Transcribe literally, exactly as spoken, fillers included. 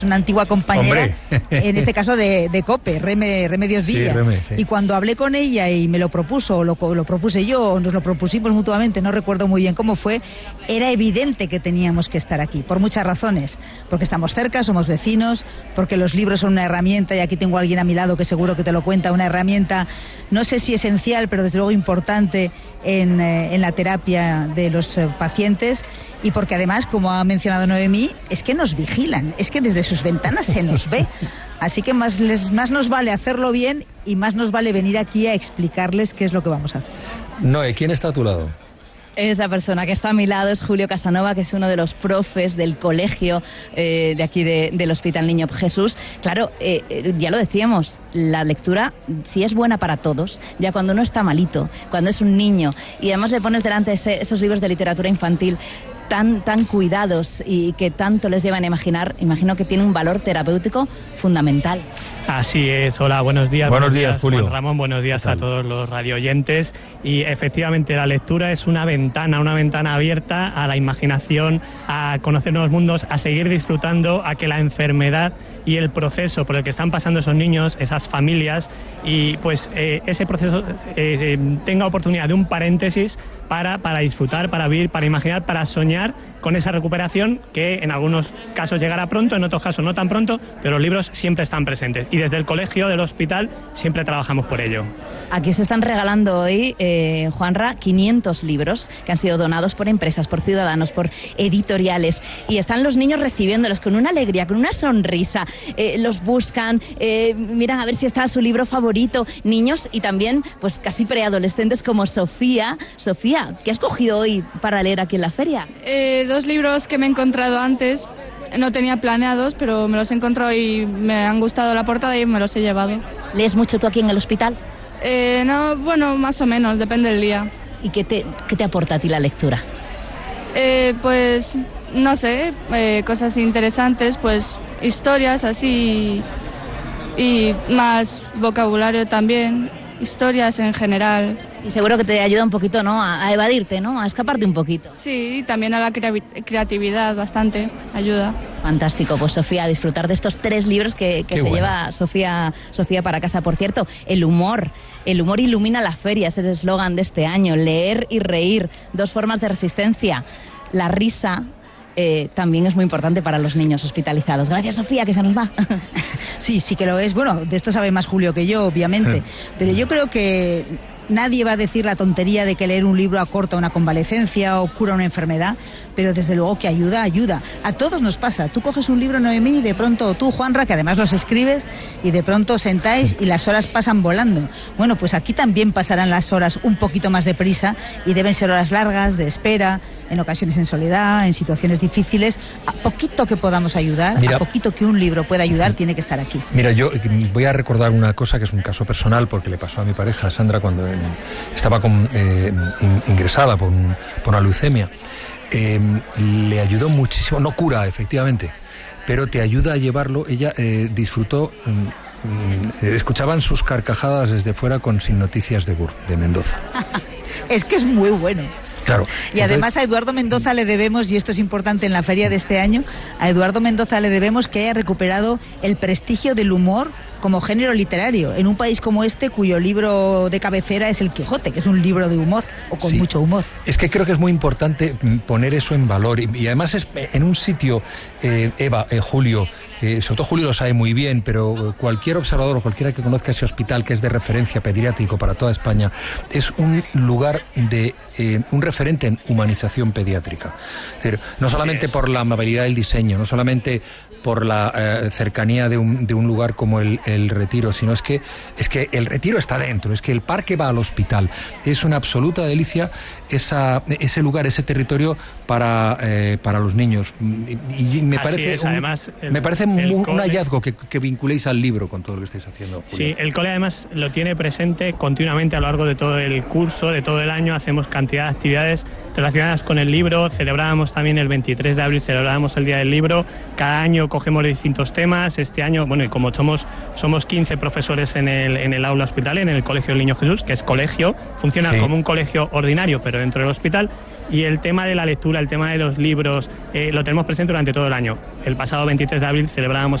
una antigua compañera, en este caso de, de COPE, Reme, Remedios Villa. Sí, Reme, sí. Y cuando hablé con ella y me lo propuso, o lo, lo propuse yo, o nos lo propusimos mutuamente, no recuerdo muy bien cómo fue, era evidente que teníamos que estar aquí, por muchas razones. Porque estamos cerca, somos vecinos, porque los libros son una herramienta, y aquí tengo a alguien a mi lado que seguro que te lo cuenta, una herramienta, no sé si esencial, pero desde luego importante en, eh, en la terapia de los eh, pacientes. Y porque además, como ha mencionado Noemí, es que nos vigilan, es que desde sus ventanas se nos ve. Así que más, les, más nos vale hacerlo bien y más nos vale venir aquí a explicarles qué es lo que vamos a hacer. Noé, ¿quién está a tu lado? Esa persona que está a mi lado es Julio Casanova, que es uno de los profes del colegio eh, de aquí de, del Hospital Niño Jesús. Claro, eh, ya lo decíamos, la lectura, si es buena para todos, ya cuando uno está malito, cuando es un niño, y además le pones delante ese, esos libros de literatura infantil tan, tan cuidados y que tanto les llevan a imaginar, imagino que tiene un valor terapéutico fundamental. Así es, hola, buenos días. Buenos días, Julio. Juan Ramón, buenos días a todos los radioyentes. Y efectivamente la lectura es una ventana, una ventana abierta a la imaginación, a conocer nuevos mundos, a seguir disfrutando, a que la enfermedad y el proceso por el que están pasando esos niños, esas familias, y pues eh, ese proceso eh, eh, tenga oportunidad de un paréntesis para, para disfrutar, para vivir, para imaginar, para soñar con esa recuperación que en algunos casos llegará pronto, en otros casos no tan pronto, pero los libros siempre están presentes y desde el colegio, del hospital, siempre trabajamos por ello. Aquí se están regalando hoy, eh, Juanra, quinientos libros que han sido donados por empresas, por ciudadanos, por editoriales, y están los niños recibiéndolos con una alegría, con una sonrisa, eh, los buscan, eh, miran a ver si está su libro favorito, niños y también pues casi preadolescentes como Sofía. Sofía, ¿qué has cogido hoy para leer aquí en la feria? Eh, dos libros que me he encontrado antes, no tenía planeados, pero me los he encontrado y me han gustado la portada y me los he llevado. ¿Lees mucho tú aquí en el hospital? Eh, no, bueno, más o menos, depende del día. ¿Y qué te, qué te aporta a ti la lectura? Eh, pues, no sé, eh, cosas interesantes, pues historias así y más vocabulario también, historias en general. Y seguro que te ayuda un poquito, ¿no?, a, a evadirte, ¿no?, a escaparte un poquito. Sí, también a la crea- creatividad bastante, ayuda. Fantástico, pues Sofía, a disfrutar de estos tres libros que, que se bueno. lleva Sofía, Sofía para casa. Por cierto, el humor, el humor ilumina la feria, es el eslogan de este año, leer y reír, dos formas de resistencia. La risa eh, también es muy importante para los niños hospitalizados. Gracias, Sofía, que se nos va. Sí, sí que lo es. Bueno, de esto sabe más Julio que yo, obviamente, pero yo creo que nadie va a decir la tontería de que leer un libro acorta una convalecencia o cura una enfermedad, pero desde luego que ayuda, ayuda. A todos nos pasa. Tú coges un libro, Noemí, y de pronto tú, Juanra, que además los escribes, y de pronto sentáis y las horas pasan volando. Bueno, pues aquí también pasarán las horas un poquito más deprisa y deben ser horas largas, de espera, en ocasiones en soledad, en situaciones difíciles. A poquito que podamos ayudar, Mira, a poquito que un libro pueda ayudar, tiene que estar aquí. Mira, yo voy a recordar una cosa que es un caso personal, porque le pasó a mi pareja, Sandra, cuando estaba con, eh, ingresada por, un, por una leucemia. Eh, le ayudó muchísimo, no cura efectivamente, pero te ayuda a llevarlo. Ella eh, disfrutó, eh, escuchaban sus carcajadas desde fuera con Sin Noticias de Gur, de Mendoza. Es que es muy bueno. Claro. Y entonces, además a Eduardo Mendoza le debemos, y esto es importante en la feria de este año, a Eduardo Mendoza le debemos que haya recuperado el prestigio del humor como género literario, en un país como este cuyo libro de cabecera es El Quijote, que es un libro de humor, o con sí, mucho humor. Es que creo que es muy importante poner eso en valor, y, y además es en un sitio, eh, Eva, eh, Julio, Eh, sobre todo Julio lo sabe muy bien, pero cualquier observador o cualquiera que conozca ese hospital, que es de referencia pediátrico para toda España, es un lugar de eh, un referente en humanización pediátrica. Es decir, no solamente por la amabilidad del diseño, no solamente por la eh, cercanía de un, de un lugar como el, el Retiro, sino es que es que el Retiro está dentro, es que el parque va al hospital. Es una absoluta delicia esa, ese lugar, ese territorio para, eh, para los niños. Y, y me Así parece es, un, además, el, me parece un, un cole, hallazgo que, que vinculéis al libro con todo lo que estáis haciendo, Julio. Sí, el cole además lo tiene presente continuamente a lo largo de todo el curso, de todo el año. Hacemos cantidad de actividades relacionadas con el libro. Celebrábamos también el veintitrés de abril, celebrábamos el Día del Libro. Cada año cogemos distintos temas. Este año, bueno, y como somos, somos quince profesores en el, en el aula hospitalaria, en el Colegio del Niño Jesús, que es colegio, funciona sí. como un colegio ordinario, pero dentro del hospital. Y el tema de la lectura, el tema de los libros, eh, lo tenemos presente durante todo el año. El pasado veintitrés de abril celebrábamos